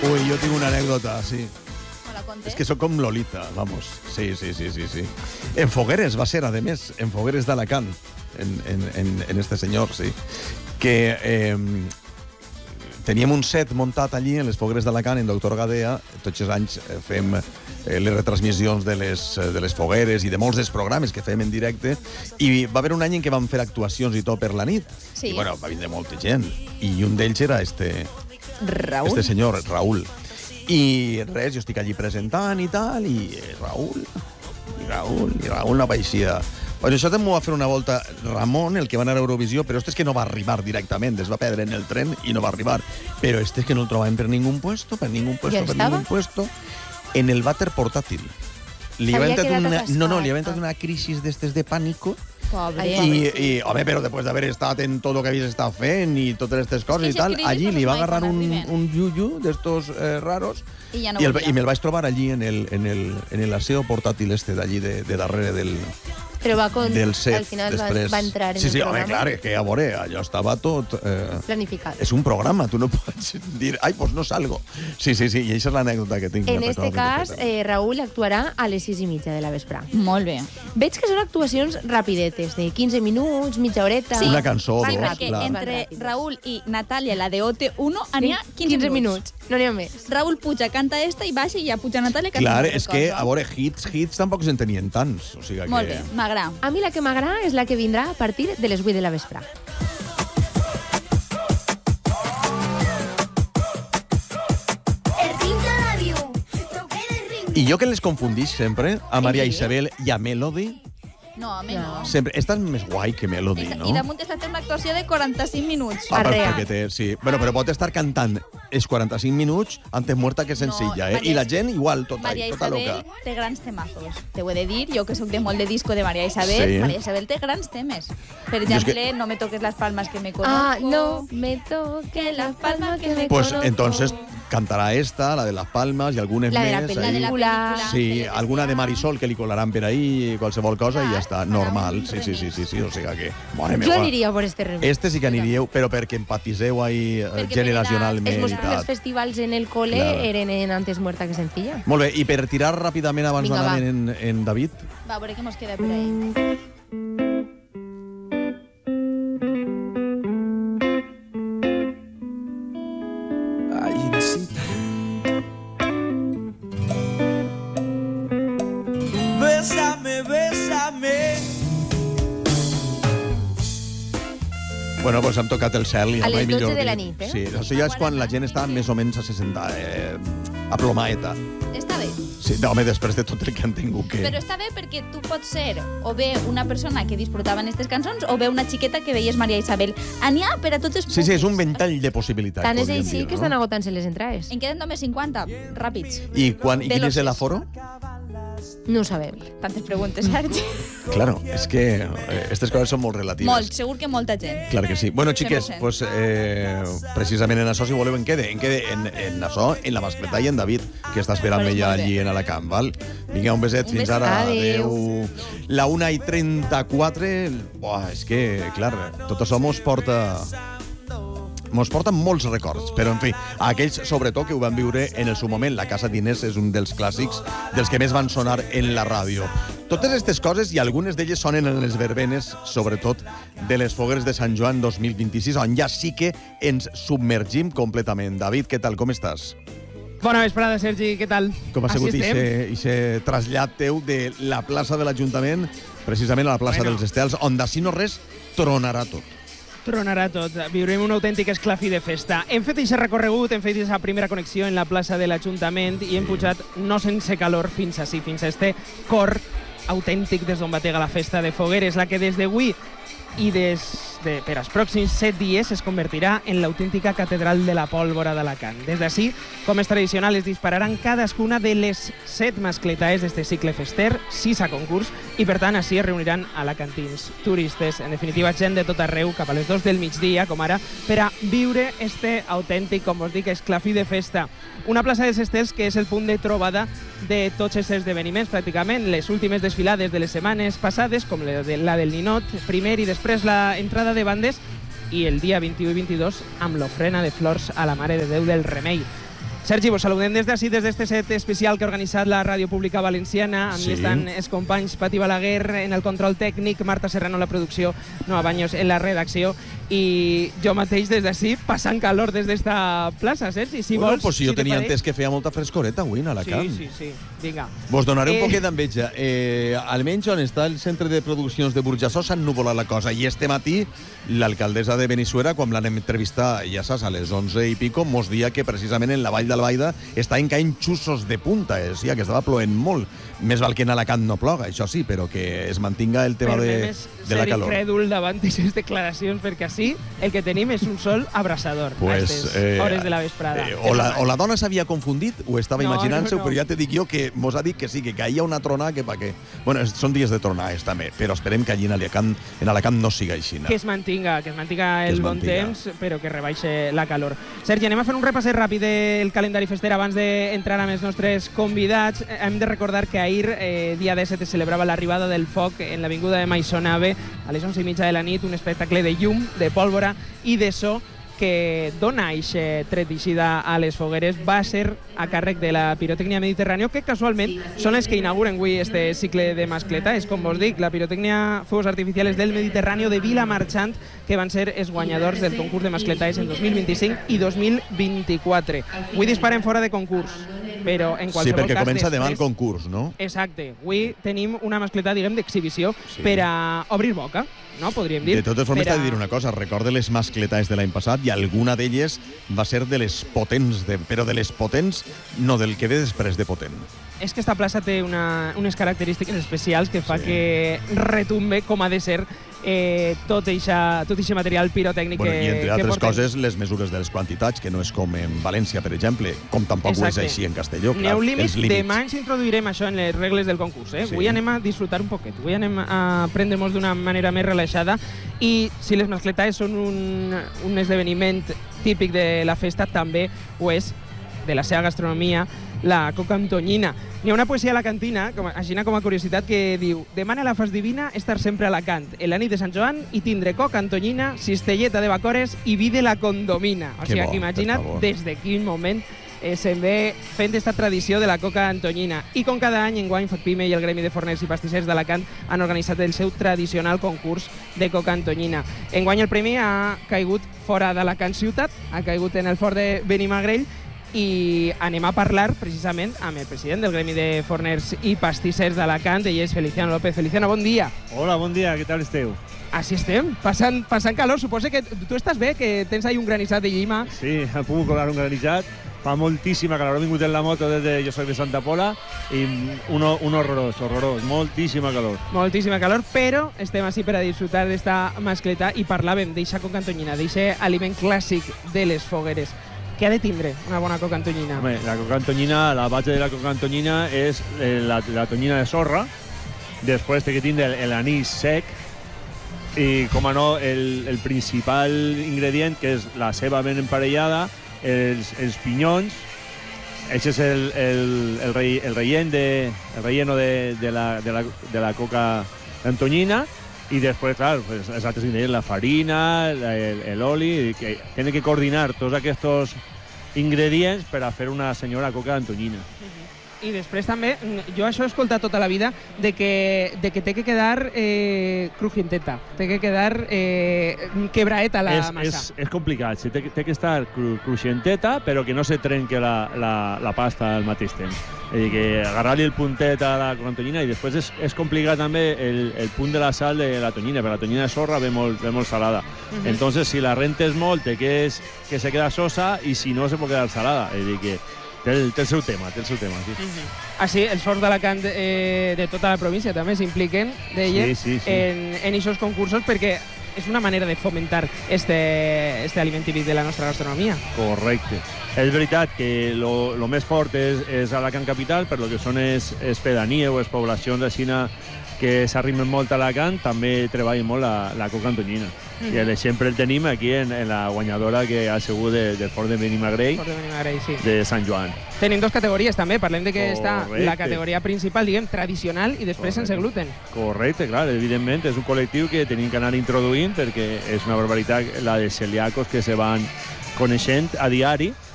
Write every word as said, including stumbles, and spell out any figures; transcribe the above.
Uy, yo tengo una anécdota, sí. Es que soy com Lolita, vamos. Sí, sí, sí, sí, sí. En Fogueres va ser, a més, en Fogueres d'Alacant, en, en, en, en este senyor, sí, que eh, teníem un set muntat allí, en les Fogueres d'Alacant, en Doctor Gadea. Tots els anys fem eh, les retransmissions de les, de les fogueres i de molts dels programes que fem en directe, i va haver un any en què vam fer actuacions i tot per la nit. Sí. I, bueno, va vindre molta gent. I un d'ells era este... Raül. Este senyor, Raül. I res, jo estic allí presentant i tal, i eh, Raül, i Raül, i Raül no apareixia. Bueno, això també m'ho va fer una volta Ramon, el que va anar a Eurovisió, però este és que no va arribar directament, es va perdre en el tren i no va arribar. Però este és que no el trobàvem per ningún puesto, per ningún puesto, per estava? ningún puesto, en el vàter portàtil. Li havia entrat una, no, no, li havia entrat una crisis d'estes de pànico. Pobre. I, i, home, però després d'haver estat en tot el que havies estat fent i totes aquestes coses i tal, allí li va agarrar un, un yuyu d'estos eh, raros i, ja no i, el, volia. i me'l vaig trobar allí en el, en el, en el aseo portàtil este d'allí de, de darrere del, Però va con... del set. al final va, després. va entrar en sí, el sí, programa. home, clar, és que a veure, allò estava tot... Eh, planificat. és un programa, tu no pots dir, ai, pues no salgo. Sí, sí, sí, i aquesta és l'anècdota que tinc. En este cas, eh, Raül actuarà a les sis i mitja de la vesprà. Molt bé. Veig que són actuacions rapidetes, de quinze minuts, mitja horeta... Sí. Una cançó, Van dos, perquè clar. entre Raül i Natàlia, la de O T uno, n'hi ha quinze, quinze minuts. No n'hi ha més. Raül puja, canta esta i baixa i ja puja Natàlia, canta Clar, una altra és que, cosa. a veure, hits, hits tampoc se'n tenien tants. O sigui que... Molt bé, m'agrada. A mi la que m'agrada és la que vindrà a partir de les vuit de la vesprà. I jo que les confundís sempre, a Maria Isabel i a Melody, No, a mi no. sempre, esta és més guai que Melody, no? I damunt està fent una actuació de quaranta-cinc minuts. Ah, però, Arrea. perquè té, sí. Bueno, però pot estar cantant els quaranta-cinc minuts antes muerta que senzilla, eh? Maria- I la gent igual, tota, Maria tota Isabel loca. té grans temazos. Te ho he de dir, jo que sóc de molt de disco de Maria Isabel, Sí. Maria Isabel té grans temes. Per Jo és exemple, que- No me toques las palmas que me conozco. Ah, no me toque las palmas que me Pues conozco. entonces cantarà esta, la de las palmas i algunes La de la més. La de la pel·lícula. pel·lícula. Sí, alguna de Marisol que li colaran per ahí, qualsevol cosa, i ja està, normal. Sí, sí, sí, sí, sí, o sigui que... Mare Jo meva. aniria per este remix. Este sí que aniríeu, però perquè empatiseu ahí eh, Perquè generacionalment Els i meus primers tal. festivals en el cole Claro. eren en Antes muerta que sencilla. Molt bé, i per tirar ràpidament abans Vinga, d'anar va. en, en David, Va, a veure què mos queda per ahí. Bésame, bésame. bueno, doncs hem tocat el cel i A no mai les dotze millor de la dit. nit, eh? Sí, això ja és quan la gent està més o menys a seixanta, eh, a plomaeta. Està bé. Sí, no, home, després de tot el que han tingut que... Però està bé perquè tu pots ser o bé una persona que disfrutava en aquestes cançons o bé una xiqueta que veies Maria Isabel. N'hi ha per a tots els Sí, sí, és un públics. ventall de possibilitats. Tant és podríem així dir, que no? estan agotant-se les entrades. En queden només cinquanta, ràpids. I, quan, i quin és Veloces. l'aforo? No ho sabem. Tantes preguntes, Sergi. Claro, és que aquestes coses són molt relatives. Molt, segur que molta gent. Clar que sí. Bueno, xiques, cent per cent. pues, eh, precisament en això, si voleu, en quede. En quede en, en això, en la mascleta i en David, que està esperant-me Pues ja molt bé. allí en Alacant, val? Vinga, un beset, Un fins beset. ara. Adéu. La una i trenta-quatre... Buah, és que, clar, tot això mos porta... Mos porten molts records, però, en fi, aquells, sobretot, que ho van viure en el seu moment. La Casa d'Inés és un dels clàssics dels que més van sonar en la ràdio. Totes aquestes coses, i algunes d'elles sonen en les verbenes, sobretot de les fogueres de Sant Joan dos mil vint-i-sis, on ja sí que ens submergim completament. David, què tal, com estàs? Bona vesprada, Sergi, què tal? Com ha sigut Així estem. aquest trasllat teu de la plaça de l'Ajuntament precisament a la plaça Bueno. dels Estels, on d'ací no res tronarà tot. Tronarà tot. Viurem un autèntic esclafí de festa. Hem fet aquest recorregut, hem fet aquesta primera connexió en la plaça de l'Ajuntament i hem pujat no sense calor fins ací, fins a este cor autèntic des d'on batega la festa de fogueres, la que des d'avui i des de, per als pròxims set dies es convertirà en l'autèntica catedral de la pólvora d'Alacant. Des d'ací, com és tradicional, es dispararan cadascuna de les set mascletaes d'este cicle fester, sis a concurs, i per tant ací es reuniran alacantins, turistes, en definitiva gent de tot arreu, cap a les dos del migdia, com ara, per a viure este autèntic, com us dic, esclafí de festa. Una plaça dels Estels que és el punt de trobada de tots els esdeveniments, pràcticament. Les últimes desfilades de les setmanes passades, com la, de, la del Ninot, primer, i després la entrada de bandes, i el dia vint-i-u i vint-i-dos amb l'ofrena de flors a la Mare de Déu del Remei. Sergi, vos saludem des d'ací, des d'este set especial que ha organitzat la Ràdio Pública Valenciana. Amb Sí. mi estan els companys Pati Balaguer en el control tècnic, Marta Serrano en la producció, Noa Baños en la redacció i jo mateix des d'ací passant calor des d'esta plaça, Sergi. Si Bueno, vols, pues si jo te tenia pareix- entès que feia molta frescoreta avui a Alacant. Sí, sí, sí. Vinga. Vos donaré un Eh. poquet d'enveja. Eh, almenys on està el centre de produccions de Burjassó s'ha ennuvolat la cosa. I este matí l'alcaldessa de Benissuera, quan l'anem entrevistar, ja saps, a les onze i pico, mos dia que precisament en la vall d'Albaida estaven caient xussos de punta. Eh? O sigui, que estava ploent molt. Més val que en Alacant no ploga, això sí, però que es mantinga el tema de, de la calor. Ser incrèdul davant d'aquestes declaracions, perquè així el que tenim és un sol abraçador a Pues, aquestes eh, hores de la vesprada. Eh, o, la, o la dona s'havia confundit o estava No, imaginant-se, no, no. però ja te dic jo que mos ha dit que sí, que caia una tronada que pa què. Bueno, es- són dies de tronades també, però esperem que allí en Alacant, en Alacant no siga així. Que es mantinga, que es mantinga Que el es bon mantinga. temps, però que rebaixe la calor. Sergi, anem a fer un repasset ràpid del calendari fester abans d'entrar amb els nostres convidats. Hem de recordar que ahir, eh, dia disset, es celebrava l'arribada del foc en l'avinguda de Maisonave a les onze i mitja de la nit, un espectacle de llum, de pólvora i de so que dona aquest tret d'eixida a les fogueres. Va ser a càrrec de la Pirotècnia Mediterrània, que casualment són els que inauguren avui este cicle de mascleta. És com vos dic, la Pirotècnia Fuegos Artificiales del Mediterrani de Vilamarxant, que van ser els guanyadors del concurs de mascletaes en dos mil vint-i-cinc i dos mil vint-i-quatre. Avui disparen fora de concurs, però en Sí, qualsevol perquè cas... comença demà el després- concurs, no? Exacte. Avui tenim una mascleta, diguem, d'exhibició Sí. per a obrir boca, no? Podríem dir. De totes formes, Per a- t'he de dir una cosa. Recorde les mascletaes de l'any passat i alguna d'elles va ser de les potents, de, però de les potents, no del que ve després de potent. És que esta plaça té una, unes característiques especials que fa Sí. que retumbe com ha de ser eh, tot eixa, tot eixe material pirotècnic Bueno, que, I entre que altres portem. coses, les mesures de les quantitats, que no és com en València, per exemple, com tampoc ho és Exacte. així en Castelló. N'hi ha un límit. els límits. Demà ens introduirem això en les regles del concurs. Eh? Sí. Avui anem a disfrutar un poquet. Avui anem a prendre-nos d'una manera més relaxada i si les mascletaes són un, un esdeveniment típic de la festa, també ho és de la seva gastronomia, la coca amb tonyina. N'hi ha una poesia a la cantina, com, així com a curiositat, que diu: demana la fas divina estar sempre a Alacant, en la nit de Sant Joan, i tindre coca amb tonyina, cistelleta de bacores i vi de la condomina. O Que sigui, bo, que imagina't per favor. des de quin moment eh, se'n ve fent aquesta tradició de la coca amb tonyina. I com cada any, enguany, Facpime i el Gremi de Forners i Pastissers d'Alacant han organitzat el seu tradicional concurs de coca amb tonyina. Enguany el premi ha caigut fora d'Alacant ciutat, ha caigut en el fort de Benimagrell, i anem a parlar precisament amb el president del Gremi de Forners i Pastissers d'Alacant, ell és Feliciano López. Feliciano, bon dia. Hola, bon dia, què tal esteu? Així estem, passant, passant calor. Suposo que tu estàs bé, que tens ahí un granissat de llima. Sí, he pogut colar un granissat. Fa moltíssima calor. He vingut en la moto des de... Jo soc de Santa Pola i un, un horrorós, horrorós. Moltíssima calor. Moltíssima calor, però estem així per a disfrutar d'esta mascleta i parlàvem d'eixa coca amb tonyina, d'eixe aliment clàssic de les fogueres. Què ha de tindre una bona coca amb tonyina? Home, la coca amb tonyina, la base de la coca amb tonyina és eh, la, la tonyina de sorra. Després té que tindre el, el anís sec i, com a no, el, el principal ingredient, que és la ceba ben emparellada, els, els pinyons. Això és el, el, el, rei, el, relleno de, el relleno de, de, la, de, la, de la coca amb tonyina. Y después, claro, pues, els altres ingredients, la farina, la, el, el oli, que tiene que coordinar tots aquests ingredients per a fer una senyora coca amb tonyina. I després també, jo això he escoltat tota la vida, de que, de que té que quedar eh, crujienteta, té que quedar eh, quebraeta la és, massa. És, és complicat, sí, té, té que estar cru, crujienteta, però que no se trenque la, la, la pasta al mateix temps. És a dir, que agarrar-li el puntet a la coca amb tonyina, i després és, és complicat també el, el punt de la sal de la tonyina, perquè la tonyina de sorra ve molt, ve molt salada. Uh -huh. Entonces, si la rentes molt, té que, és, que se queda sosa, i si no, se pot quedar salada. És a dir, que Té el, té el seu tema, té el seu tema, sí. Uh-huh. Ah, sí, els forts d'Alacant eh, de tota la província també s'impliquen, deia, sí, sí, sí. en en aquests concursos, perquè és una manera de fomentar este, este aliment típic de la nostra gastronomia. Correcte. És veritat que lo, lo més fort és, és Alacant capital, per lo que són es, es pedanies o es poblacions de Xina que s'arrimen molt a Alacant, també treballen molt la, la coca amb tonyina. Mm. I l'exemple el tenim aquí en, en la guanyadora que ha sigut de, del Fort de Benimagrell, Fort de Benimagrell, sí. de Sant Joan. Tenim dos categories també, parlem de que està Correcte. la categoria principal, diguem, tradicional, i després Correcte. sense gluten. Correcte, clar, evidentment, és un col·lectiu que tenim que anar introduint perquè és una barbaritat la de celíacos que se van coneixent a diari